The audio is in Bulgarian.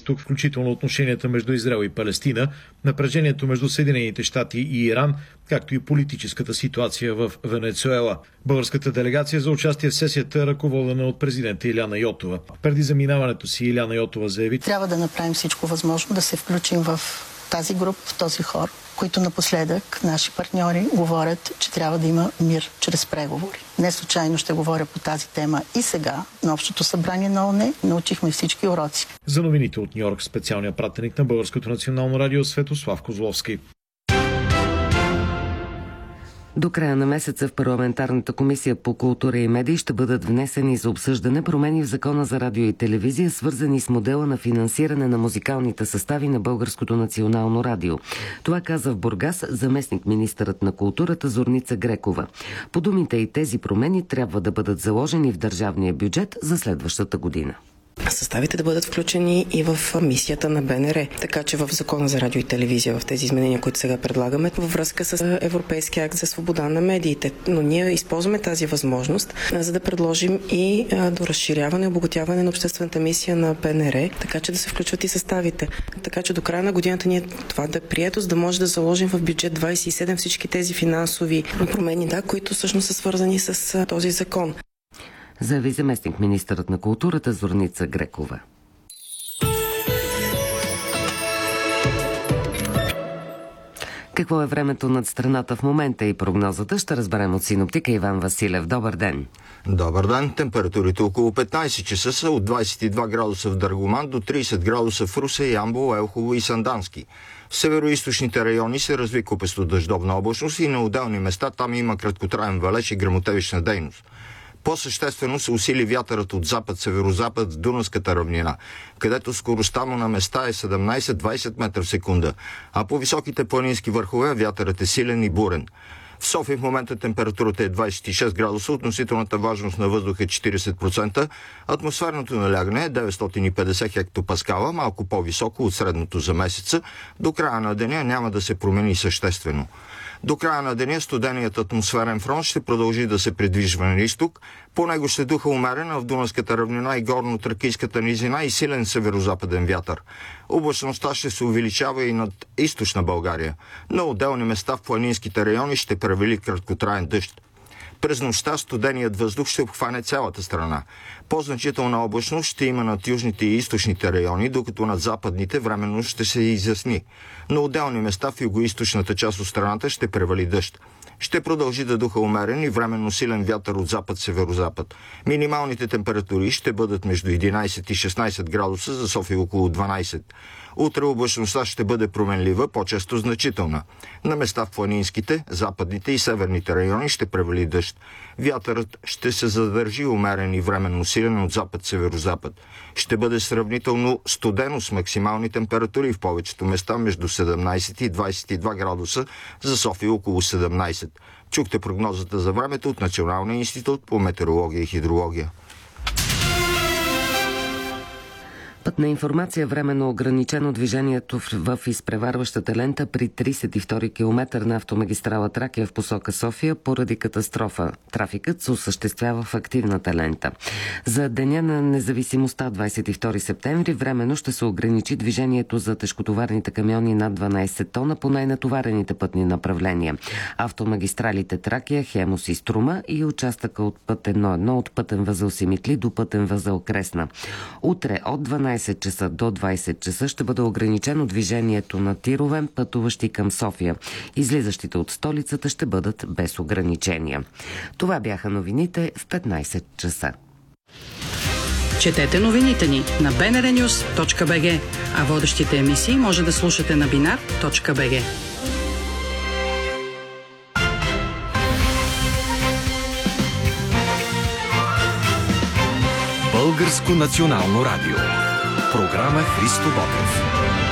изток, включително отношенията между Израел и Палестина, напрежението между Съединените щати и Иран, както и политическата ситуация в Венецуела. Българската делегация за участие в сесията е ръководена от президента Илияна Йотова. Преди заминаването си Илияна Йотова заяви: трябва да направим всичко възможно да се включим в тази група, в този хор, които напоследък наши партньори говорят, че трябва да има мир чрез преговори. Не случайно ще говоря по тази тема и сега на Общото събрание на ООН научихме всички уроци. За новините от Ню-Йорк, специалният пратеник на Българското национално радио Светослав Козловски. До края на месеца в Парламентарната комисия по култура и медии ще бъдат внесени за обсъждане промени в Закона за радио и телевизия, свързани с модела на финансиране на музикалните състави на Българското национално радио. Това каза в Бургас заместник-министърът на културата Зорница Грекова. По думите и тези промени трябва да бъдат заложени в държавния бюджет за следващата година. Съставите да бъдат включени и в мисията на БНР. Така че в Закона за радио и телевизия, в тези изменения, които сега предлагаме, във връзка с Европейския акт за свобода на медиите. Но ние използваме тази възможност, за да предложим и до разширяване и обогатяване на обществената мисия на БНР, така че да се включват и съставите. Така че до края на годината ние това да е прието, за да може да заложим в бюджет 27 всички тези финансови промени, които всъщност са свързани с този закон. Заяви заместник-министърът на културата Зорница Грекова. Какво е времето над страната в момента и прогнозата ще разберем от синоптика Иван Василев. Добър ден! Добър ден! Температурите около 15 часа са от 22 градуса в Дъргоман до 30 градуса в Русе, Ямбол, Елхово и Сандански. В североизточните райони се разви купесто дъждовна облачност и на отделни места там има краткотраен валеж и гръмотевична дейност. По-съществено се усили вятърът от запад-северозапад в Дунавската равнина, където скоростта му на места е 17-20 метра в секунда, а по високите планински върхове вятърът е силен и бурен. В София в момента температурата е 26 градуса, относителната влажност на въздух е 40%, атмосферното налягане е 950 хектопаскала, малко по-високо от средното за месеца. До края на деня няма да се промени съществено. До края на деня студеният атмосферен фронт ще продължи да се придвижва на изток. По него ще духа умерена в Дунавската равнина и горно-тракийската низина и силен северозападен вятър. Облачността ще се увеличава и над източна България. На отделни места в планинските райони ще превали краткотраен дъжд. През нощта студеният въздух ще обхване цялата страна. По-значителна облачност ще има над южните и източните райони, докато над западните временно ще се изясни. На отделни места в югоизточната част от страната ще превали дъжд. Ще продължи да духа умерен и временно силен вятър от запад-северозапад. Минималните температури ще бъдат между 11 и 16 градуса, за София около 12. Утре облачността ще бъде променлива, по-често значителна. На места в планинските, западните и северните райони ще превали дъжд. Вятърът ще се задържи умерен и временно силен от запад-северозапад. Ще бъде сравнително студено с максимални температури в повечето места между 17 и 22 градуса, за София около 17. Чухте прогнозата за времето от Националния институт по метеорология и хидрология. Пътна информация: временно ограничено движението в изпреварващата лента при 32 км на автомагистрала Тракия в посока София поради катастрофа. Трафикът се осъществява в активната лента. За Деня на независимостта 22 септември временно ще се ограничи движението за тежкотоварните камиони над 12 тона по най-натоварените пътни направления. Автомагистралите Тракия, Хемус и Струма и участъка от път 1-1 от пътен възел Симитли до пътен възел Кресна. Утре от 12 часа до 20 часа ще бъде ограничено движението на тирове, пътуващи към София. Излизащите от столицата ще бъдат без ограничения. Това бяха новините в 15 часа. Четете новините ни на bnrnews.bg, а водещите емисии може да слушате на binar.bg. Българско национално радио. Програма Христо Ботев.